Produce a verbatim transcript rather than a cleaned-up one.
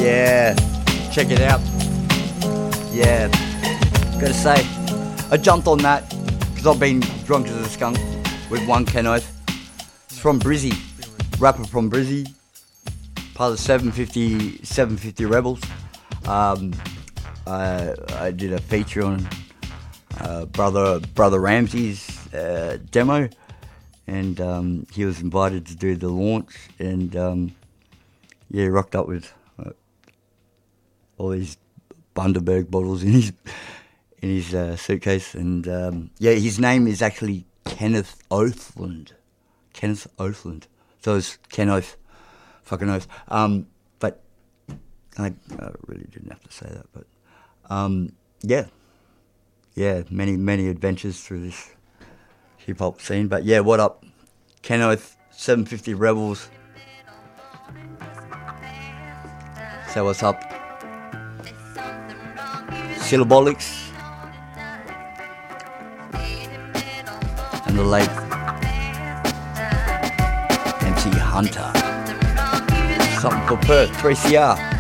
Yeah, check it out. Yeah, gotta say, I jumped on that because I've been drunk as a skunk with one Ken Oath. It's from Brizzy, rapper from Brizzy, part of seven fifty, seven fifty Rebels. Um, I, I did a feature on uh, brother brother Ramsey's uh, demo, and um, he was invited to do the launch, and um, yeah, rocked up with uh, all these Bundaberg bottles in his in his uh, suitcase, and um, yeah, his name is actually Kenneth Oathland. Kenneth Oathland. So it's Ken Oath, fucking Oath. Um, but I, I really didn't have to say that. But um, yeah, yeah, many many adventures through this hip hop scene. But yeah, what up, Ken Oath, seven fifty Rebels. So what's up? Syllabolics and the late M C Hunter. Something for Perth, three C R.